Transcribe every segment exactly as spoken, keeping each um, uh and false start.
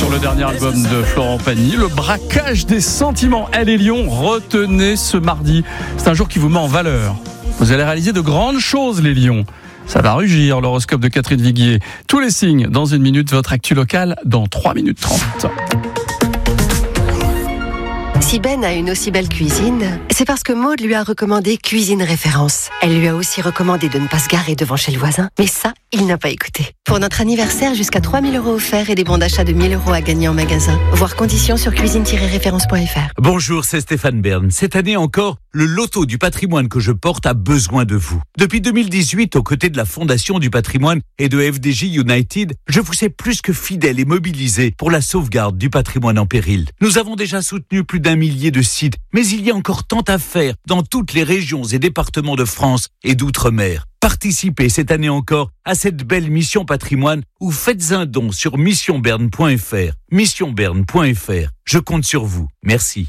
sur le dernier album de Florent Pagny, Le braquage des sentiments. Elle et Lyon, retenez ce mardi. C'est un jour qui vous met en valeur. Vous allez réaliser de grandes choses, les lions. Ça va rugir, l'horoscope de Catherine Viguier. Tous les signes, dans une minute, votre actu locale, dans trois minutes trente. Si Ben a une aussi belle cuisine, c'est parce que Maud lui a recommandé Cuisine Référence. Elle lui a aussi recommandé de ne pas se garer devant chez le voisin. Mais ça, il n'a pas écouté. Pour notre anniversaire, jusqu'à trois mille euros offerts et des bons d'achat de mille euros à gagner en magasin. Voir conditions sur cuisine tiret référence point f r. Bonjour, c'est Stéphane Bern. Cette année encore, le loto du patrimoine que je porte a besoin de vous. Depuis deux mille dix-huit, aux côtés de la Fondation du patrimoine et de F D J United, je vous sais plus que fidèle et mobilisé pour la sauvegarde du patrimoine en péril. Nous avons déjà soutenu plus d'un millier de sites, mais il y a encore tant à faire dans toutes les régions et départements de France et d'outre-mer. Participez cette année encore à cette belle mission patrimoine ou faites un don sur mission bern point f r. mission bern point f r. Je compte sur vous. Merci.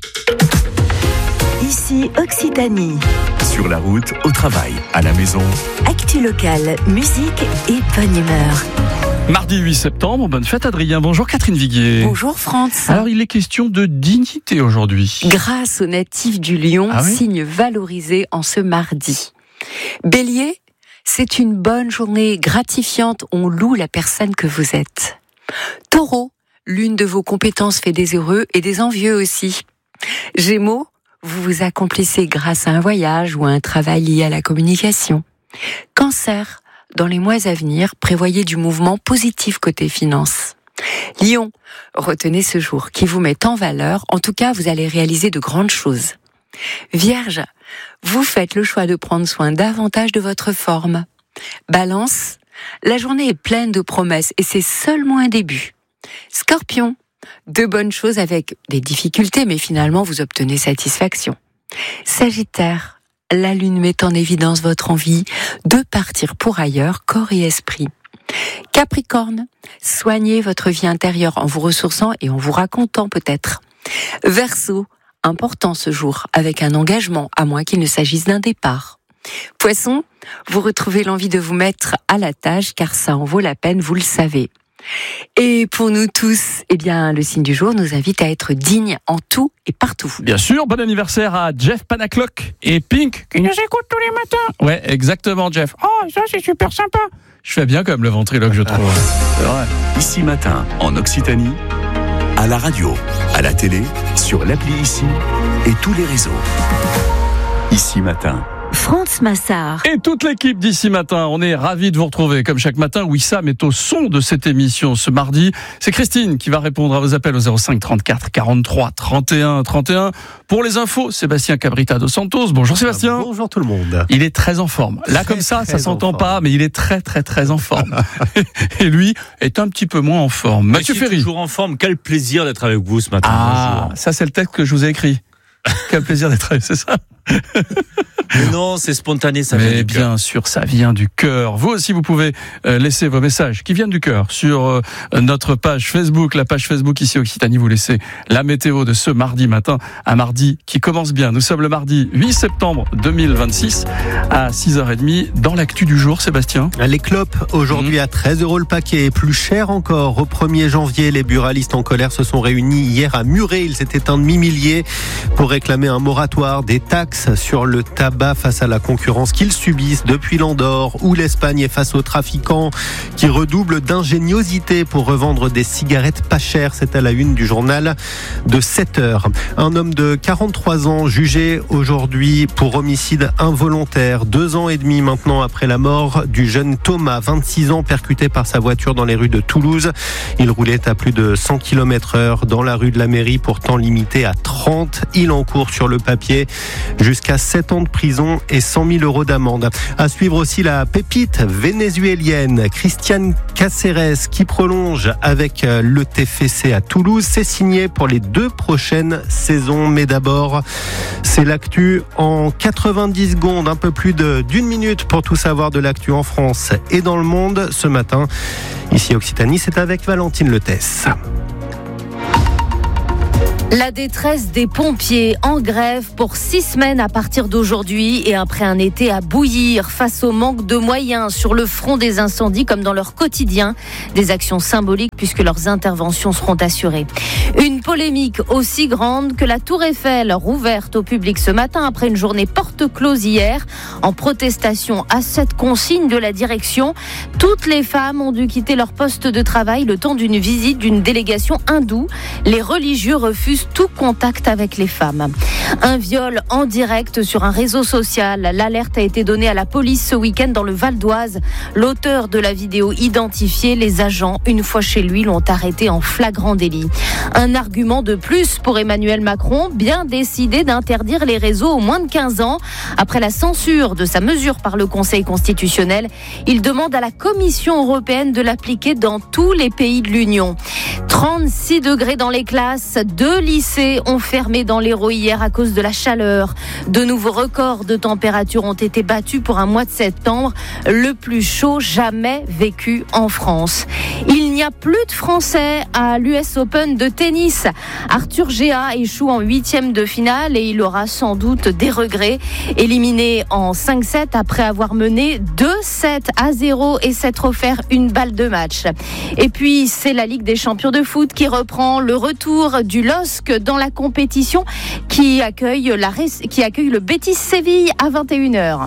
Ici Occitanie. Sur la route, au travail, à la maison. Actu locale, musique et bonne humeur. Mardi huit septembre, bonne fête Adrien. Bonjour Catherine Viguier. Bonjour France. Alors il est question de dignité aujourd'hui. Grâce aux natifs du Lion, ah oui signe valorisé en ce mardi. Bélier, c'est une bonne journée gratifiante, on loue la personne que vous êtes. Taureau, l'une de vos compétences fait des heureux et des envieux aussi. Gémeaux, vous vous accomplissez grâce à un voyage ou à un travail lié à la communication. Cancer, dans les mois à venir, prévoyez du mouvement positif côté finance. Lion, retenez ce jour qui vous met en valeur, en tout cas vous allez réaliser de grandes choses. Vierge, vous faites le choix de prendre soin davantage de votre forme. Balance, la journée est pleine de promesses et c'est seulement un début. Scorpion, de bonnes choses avec des difficultés, mais finalement vous obtenez satisfaction. Sagittaire, la lune met en évidence votre envie de partir pour ailleurs, corps et esprit. Capricorne, soignez votre vie intérieure en vous ressourçant et en vous racontant peut-être. Verseau, important ce jour, avec un engagement, à moins qu'il ne s'agisse d'un départ. Poisson, vous retrouvez l'envie de vous mettre à la tâche, car ça en vaut la peine, vous le savez. Et pour nous tous, eh bien, le signe du jour nous invite à être dignes en tout et partout. Bien sûr, bon anniversaire à Jeff Panaclock et Pink, qui nous écoutent tous les matins. Ouais, exactement, Jeff. Oh, ça c'est super sympa. Je fais bien comme le ventriloque, je trouve. C'est vrai. Ici Matin, en Occitanie, à la radio, à la télé, sur l'appli Ici et tous les réseaux. Ici Matin. France Massard. Et toute l'équipe d'Ici Matin, on est ravis de vous retrouver. Comme chaque matin, Wissam est au son de cette émission ce mardi. C'est Christine qui va répondre à vos appels au zéro cinq trente-quatre quarante-trois trente et un trente et un. Pour les infos, Sébastien Cabrita dos Santos. Bonjour Sébastien. Bonjour tout le monde. Il est très en forme. Là, comme ça, ça s'entend pas, mais il est très très très en forme. Et lui est un petit peu moins en forme. Mathieu Ferry. Toujours en forme. Quel plaisir d'être avec vous ce matin. Ah, Bonjour. Ça c'est le texte que je vous ai écrit. Quel plaisir d'être avec, c'est ça? Mais non, c'est spontané, ça vient Mais du bien cœur. sûr, ça vient du cœur. Vous aussi, vous pouvez euh, laisser vos messages qui viennent du cœur sur euh, notre page Facebook, la page Facebook ici Occitanie. Vous laissez la météo de ce mardi matin, un mardi qui commence bien. Nous sommes le mardi huit septembre deux mille vingt-six à six heures trente dans l'actu du jour. Sébastien. Les clopes, aujourd'hui à treize euros le paquet, plus cher encore. Au premier janvier, les buralistes en colère se sont réunis hier à Muret. Ils étaient un demi-millier pour réclamer un moratoire des taxes sur le tabac face à la concurrence qu'ils subissent depuis l'Andorre, où l'Espagne est face aux trafiquants qui redoublent d'ingéniosité pour revendre des cigarettes pas chères. C'est à la une du journal de sept heures. Un homme de quarante-trois ans jugé aujourd'hui pour homicide involontaire. Deux ans et demi maintenant après la mort du jeune Thomas, vingt-six ans, percuté par sa voiture dans les rues de Toulouse. Il roulait à plus de cent kilomètres heure dans la rue de la Mairie, pourtant limité à trente. Il encourt sur le papier jusqu'à sept ans de prison et cent mille euros d'amende. À suivre aussi la pépite vénézuélienne Christiane Cáceres qui prolonge avec le T F C à Toulouse. C'est signé pour les deux prochaines saisons. Mais d'abord, c'est l'actu en quatre-vingt-dix secondes, un peu plus de, d'une minute pour tout savoir de l'actu en France et dans le monde. Ce matin, ici Occitanie, c'est avec Valentine Letesse. La détresse des pompiers en grève pour six semaines à partir d'aujourd'hui et après un été à bouillir face au manque de moyens sur le front des incendies comme dans leur quotidien. Des actions symboliques puisque leurs interventions seront assurées. Une polémique aussi grande que la Tour Eiffel rouverte au public ce matin après une journée porte close hier. En protestation à cette consigne de la direction, toutes les femmes ont dû quitter leur poste de travail le temps d'une visite d'une délégation hindoue. Les religieux refusent tout contact avec les femmes. Un viol en direct sur un réseau social. L'alerte a été donnée à la police ce week-end dans le Val d'Oise. L'auteur de la vidéo identifié, les agents, une fois chez lui, l'ont arrêté en flagrant délit. Un argument de plus pour Emmanuel Macron, bien décidé d'interdire les réseaux aux moins de quinze ans. Après la censure de sa mesure par le Conseil constitutionnel, il demande à la Commission européenne de l'appliquer dans tous les pays de l'Union. trente-six degrés dans les classes, deux lycées ont fermé dans l'Hérault hier à cause de la chaleur. De nouveaux records de température ont été battus pour un mois de septembre, le plus chaud jamais vécu en France. Il n'y a plus de Français à l'U S Open de tennis. Arthur Géa échoue en huitième de finale et il aura sans doute des regrets. Éliminé en cinq sept après avoir mené deux sept à zéro et s'être offert une balle de match. Et puis c'est la Ligue des champions de foot qui reprend le retour du L O S C dans la compétition qui accueille, la, qui accueille le Betis Séville à vingt et une heures.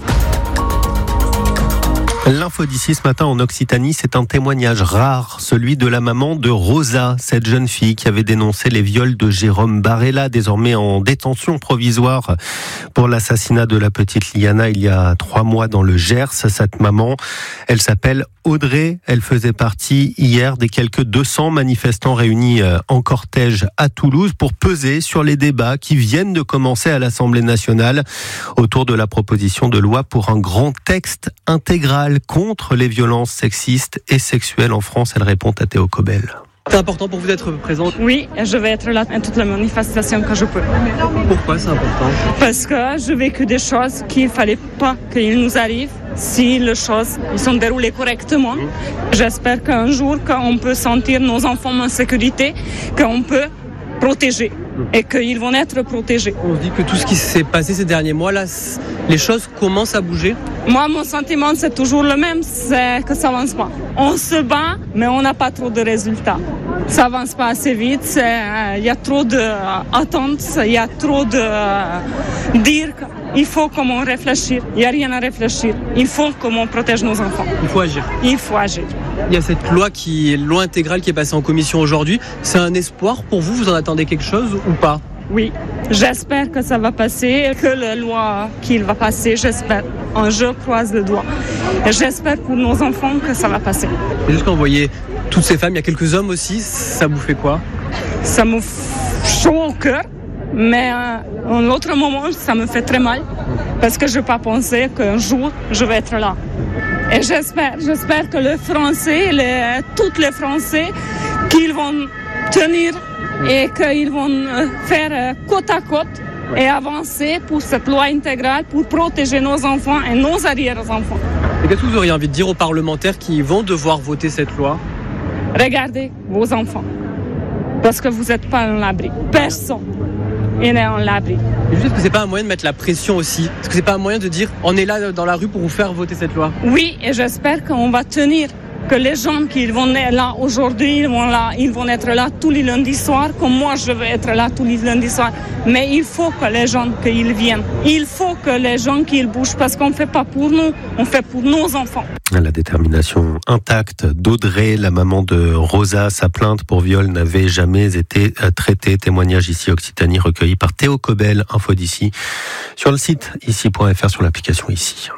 L'info d'ici ce matin en Occitanie, c'est un témoignage rare, celui de la maman de Rosa, cette jeune fille qui avait dénoncé les viols de Jérôme Barella, désormais en détention provisoire pour l'assassinat de la petite Liana il y a trois mois dans le Gers. Cette maman, elle s'appelle Audrey, elle faisait partie hier des quelques deux cents manifestants réunis en cortège à Toulouse pour peser sur les débats qui viennent de commencer à l'Assemblée nationale autour de la proposition de loi pour un grand texte intégral contre les violences sexistes et sexuelles en France. Elle répond à Théo Cobel. C'est important pour vous d'être présente? Oui, je vais être là à toutes les manifestations que je peux. Pourquoi c'est important? Parce que j'ai vécu des choses qu'il ne fallait pas qu'ils nous arrivent si les choses sont déroulées correctement. Mmh. J'espère qu'un jour, qu'on peut sentir nos enfants en sécurité, qu'on peut protéger et qu'ils vont être protégés. On se dit que tout ce qui s'est passé ces derniers mois, là, les choses commencent à bouger. Moi, mon sentiment, c'est toujours le même, c'est que ça avance pas. On se bat, mais on n'a pas trop de résultats. Ça avance pas assez vite, il euh, y a trop d'attentes, il y a trop de euh, dire qu'il faut comment réfléchir. Il n'y a rien à réfléchir. Il faut comment on protège nos enfants. Il faut agir. Il faut agir. Il y a cette loi qui est loi intégrale qui est passée en commission aujourd'hui. C'est un espoir pour vous? Vous en attendez quelque chose ou pas? Oui, j'espère que ça va passer, que la loi qu'il va passer, j'espère. Je croise le doigt. Et j'espère pour nos enfants que ça va passer. Et juste quand vous voyez toutes ces femmes, il y a quelques hommes aussi, ça vous fait quoi? Ça me fait chaud au cœur, mais euh, en l'autre moment, ça me fait très mal. Parce que je n'ai pas pensé qu'un jour, je vais être là. Et j'espère, j'espère que les Français, les, tous les Français, qu'ils vont tenir et qu'ils vont faire côte à côte et avancer pour cette loi intégrale pour protéger nos enfants et nos arrière-enfants. Et qu'est-ce que vous auriez envie de dire aux parlementaires qui vont devoir voter cette loi? Regardez vos enfants, parce que vous n'êtes pas en l'abri. Personne n'est en l'abri. Et juste, est-ce que c'est pas un moyen de mettre la pression aussi? Est-ce que c'est pas un moyen de dire on est là dans la rue pour vous faire voter cette loi? Oui, et j'espère qu'on va tenir. Que les gens qui vont être là aujourd'hui, ils vont, là, ils vont être là tous les lundis soirs, comme moi je vais être là tous les lundis soirs. Mais il faut que les gens qu'ils viennent. Il faut que les gens qu'ils bougent, parce qu'on ne fait pas pour nous, on fait pour nos enfants. La détermination intacte d'Audrey, la maman de Rosa, sa plainte pour viol n'avait jamais été traitée. Témoignage ici Occitanie recueilli par Théo Cobel, info d'ici, sur le site ici point f r, sur l'application ici.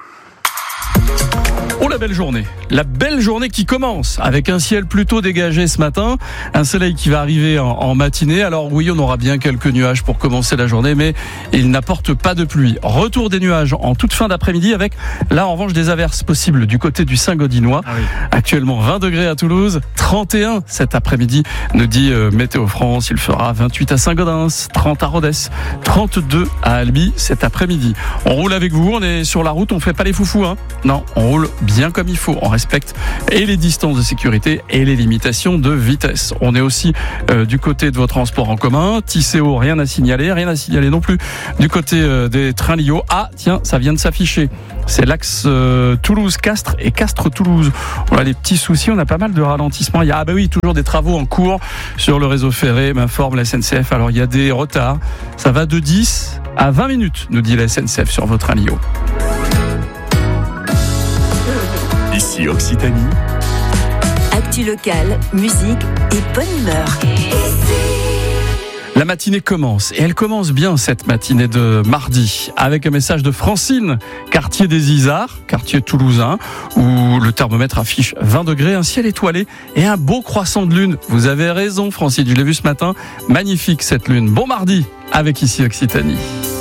Oh la belle journée, la belle journée qui commence avec un ciel plutôt dégagé ce matin, un soleil qui va arriver en, en matinée. Alors oui, on aura bien quelques nuages pour commencer la journée, mais il n'apporte pas de pluie. Retour des nuages en toute fin d'après-midi avec là en revanche des averses possibles du côté du Saint-Gaudinois. Ah oui. Actuellement vingt degrés à Toulouse, trente et un cet après-midi, nous dit euh, Météo France. Il fera vingt-huit à Saint-Gaudens, trente à Rodez, trente-deux à Albi cet après-midi. On roule avec vous, on est sur la route, on fait pas les foufous, hein. Non, on roule bien. bien comme il faut. On respecte et les distances de sécurité et les limitations de vitesse. On est aussi euh, du côté de vos transports en commun. Tisséo, rien à signaler. Rien à signaler non plus du côté euh, des trains Lio. Ah, tiens, ça vient de s'afficher. C'est l'axe euh, Toulouse-Castres et Castres-Toulouse. On a des petits soucis, on a pas mal de ralentissements. Il y a, ah bah oui, toujours des travaux en cours sur le réseau ferré, m'informe la S N C F. Alors il y a des retards. Ça va de dix à vingt minutes, nous dit la S N C F sur votre train Lio. Ici Occitanie. Actu locale, musique et bonne humeur. La matinée commence, et elle commence bien cette matinée de mardi, avec un message de Francine, quartier des Isards, quartier toulousain, où le thermomètre affiche vingt degrés, un ciel étoilé et un beau croissant de lune. Vous avez raison Francine, je l'ai vu ce matin, magnifique cette lune. Bon mardi, avec Ici Occitanie.